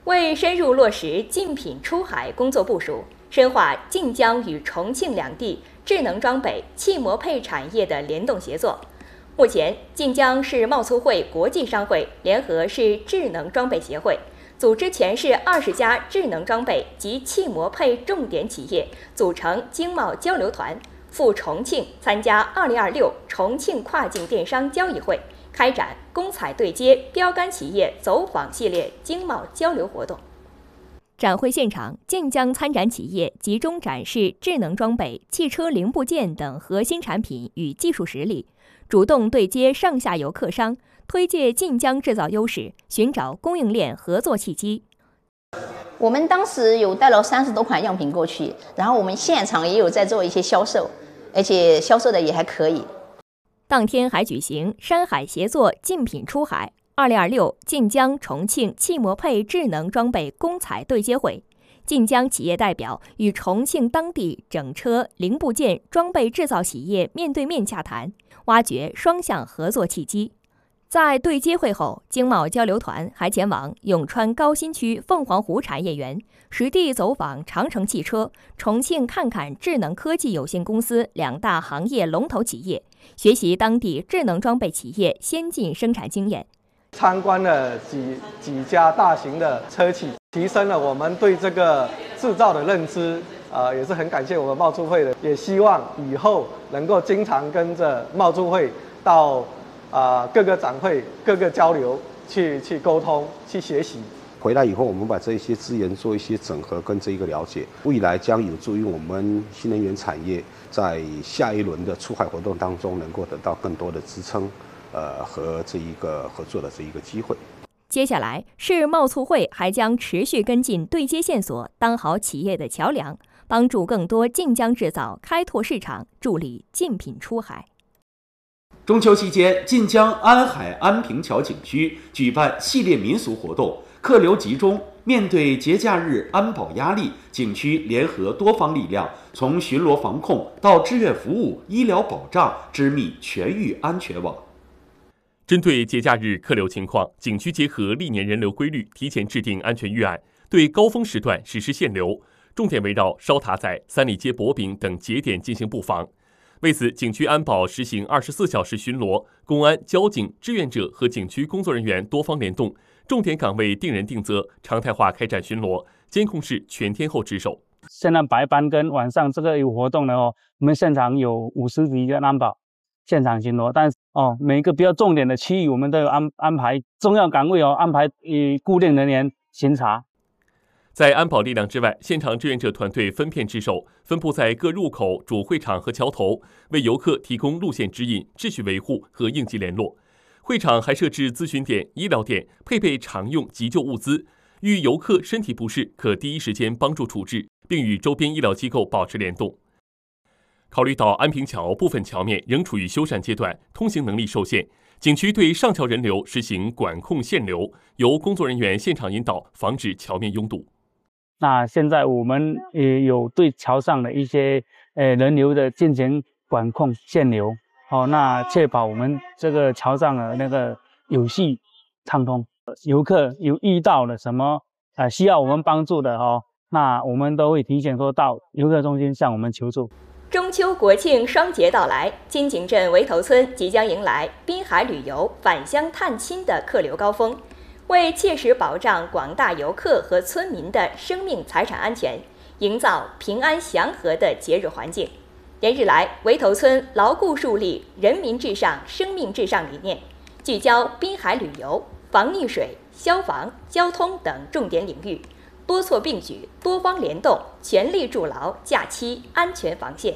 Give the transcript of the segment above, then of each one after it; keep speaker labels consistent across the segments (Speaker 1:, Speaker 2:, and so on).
Speaker 1: 为深入落实竞品出海工作部署，深化晋江与重庆两地智能装备、汽摩配产业的联动协作。目前，晋江市贸促会国际商会联合市智能装备协会，组织全市20家智能装备及汽摩配重点企业组成经贸交流团，赴重庆参加2026重庆跨境电商交易会，开展公采对接标杆企业走访系列经贸交流活动。展会现场，晋江参展企业集中展示智能装备、汽车零部件等核心产品与技术实力，主动对接上下游客商，推介晋江制造优势，寻找供应链合作契机。
Speaker 2: 我们当时有带了30多款样品过去，然后我们现场也有在做一些销售，而且销售的也还可以。
Speaker 1: 当天还举行山海协作竞品出海2026晋江重庆汽摩配智能装备公采对接会，晋江企业代表与重庆当地整车、零部件、装备制造企业面对面洽谈，挖掘双向合作契机。在对接会后，经贸交流团还前往永川高新区凤凰湖产业园，实地走访长城汽车、重庆看看智能科技有限公司2大行业龙头企业，学习当地智能装备企业先进生产经验。
Speaker 3: 参观了几家大型的车企，提升了我们对这个制造的认知。也是很感谢我们贸促会的，也希望以后能够经常跟着贸促会到各个展会、各个交流去沟通、去学习。
Speaker 4: 回来以后，我们把这一些资源做一些整合跟这一个了解，未来将有助于我们新能源产业在下一轮的出海活动当中能够得到更多的支撑，和这一个合作的这一个机会。
Speaker 1: 接下来，市贸促会还将持续跟进对接线索，当好企业的桥梁，帮助更多晋江制造开拓市场，助力竞品出海。
Speaker 5: 中秋期间，晋江安海安平桥景区举办系列民俗活动，客流集中。面对节假日安保压力，景区联合多方力量，从巡逻防控到志愿服务、医疗保障，织密全域安全网。
Speaker 6: 针对节假日客流情况，景区结合历年人流规律，提前制定安全预案，对高峰时段实施限流，重点围绕烧塔仔、三里街薄饼等节点进行布防。为此，景区安保实行24小时巡逻，公安、交警、志愿者和景区工作人员多方联动，重点岗位定人定责，常态化开展巡逻，监控室全天候值守。
Speaker 7: 现在白班跟晚上这个有活动的我们现场有50几个安保现场巡逻，但是每一个比较重点的区域，我们都有安排重要岗位安排固定人员巡查。
Speaker 6: 在安保力量之外，现场志愿者团队分片值守，分布在各入口、主会场和桥头，为游客提供路线指引、秩序维护和应急联络。会场还设置咨询点、医疗点，配备常用急救物资，遇游客身体不适，可第一时间帮助处置，并与周边医疗机构保持联动。考虑到安平桥部分桥面仍处于修缮阶段，通行能力受限，景区对上桥人流实行管控限流，由工作人员现场引导，防止桥面拥堵。
Speaker 7: 那现在我们也有对桥上的一些人流的进行管控限流，那确保我们这个桥上的那个有序畅通。游客有遇到了什么需要我们帮助的那我们都会提前说到游客中心向我们求助。
Speaker 1: 中秋国庆双节到来，金井镇围头村即将迎来滨海旅游返乡探亲的客流高峰。为切实保障广大游客和村民的生命财产安全，营造平安祥和的节日环境，连日来，围头村牢固树立人民至上、生命至上理念，聚焦滨海旅游、防溺水、消防、交通等重点领域，多措并举、多方联动，全力筑牢假期安全防线。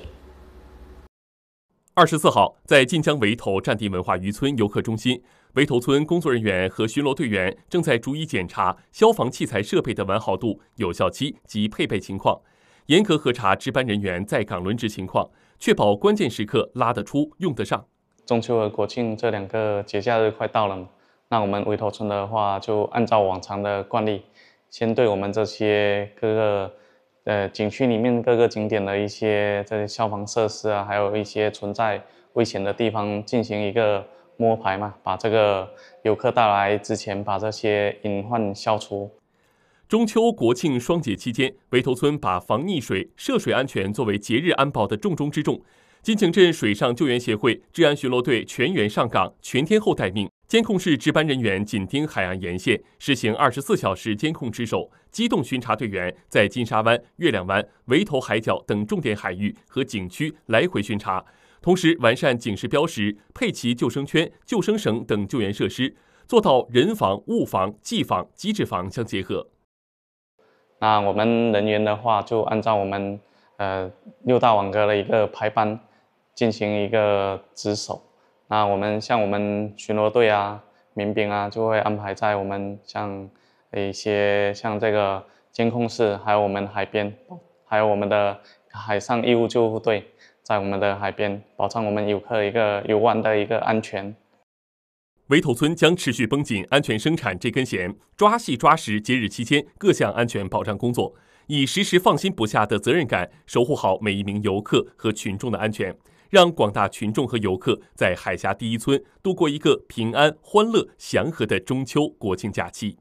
Speaker 6: 24号，在晋江围头战地文化渔村游客中心，围头村工作人员和巡逻队员正在逐一检查消防器材设备的完好度、有效期及配备情况，严格核查值班人员在岗轮值情况，确保关键时刻拉得出、用得上。
Speaker 8: 中秋和国庆这2个节假日快到了，那我们围头村的话，就按照往常的惯例，先对我们这些各个景区里面各个景点的一些这些消防设施啊，还有一些存在危险的地方进行一个摸排嘛，把这个游客到来之前把这些隐患消除。
Speaker 6: 中秋国庆双节期间，围头村把防溺水、涉水安全作为节日安保的重中之重。金井镇水上救援协会治安巡逻队全员上岗，全天候待命。监控室值班人员紧盯海岸沿线，实行24小时监控值守。机动巡查队员在金沙湾、月亮湾、围头海角等重点海域和景区来回巡查，同时完善警示标识，配齐救生圈、救生绳等救援设施，做到人防、物防、技防、机制防相结合。
Speaker 8: 那我们人员的话，就按照我们6大网格的一个排班进行一个值守。那我们像我们巡逻队啊、民兵啊，就会安排在我们像一些像这个监控室，还有我们海边，还有我们的海上义务救护队，在我们的海边保障我们游客一个游玩的一个安全。
Speaker 6: 围头村将持续绷紧安全生产这根弦，抓细抓实节日期间各项安全保障工作，以时时放心不下的责任感，守护好每一名游客和群众的安全，让广大群众和游客在海峡第一村度过一个平安、欢乐、祥和的中秋国庆假期。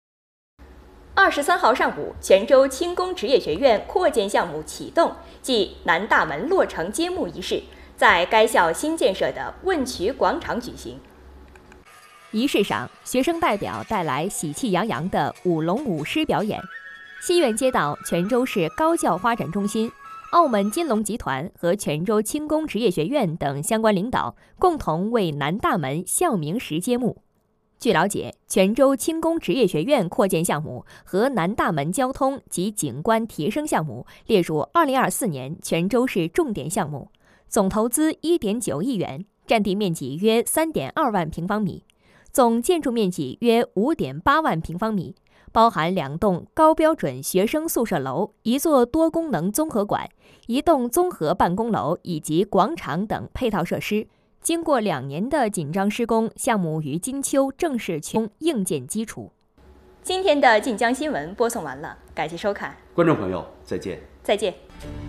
Speaker 1: 23号上午，泉州轻工职业学院扩建项目启动暨南大门落成揭幕仪式在该校新建设的问渠广场举行。
Speaker 9: 仪式上，学生代表带来喜气洋洋的舞龙舞狮表演。西苑街道泉州市高教发展中心、澳门金龙集团和泉州轻工职业学院等相关领导共同为南大门校名石揭幕。据了解，泉州轻工职业学院扩建项目和南大门交通及景观提升项目列入2024年泉州市重点项目，总投资1.9亿元，占地面积约3.2万平方米。总建筑面积约5.8万平方米，包含2栋高标准学生宿舍楼、1座多功能综合馆、1栋综合办公楼以及广场等配套设施。经过2年的紧张施工，项目于今秋正式全硬件基础。
Speaker 1: 今天的晋江新闻播送完了，感谢收看，
Speaker 5: 观众朋友，再见。
Speaker 1: 再见。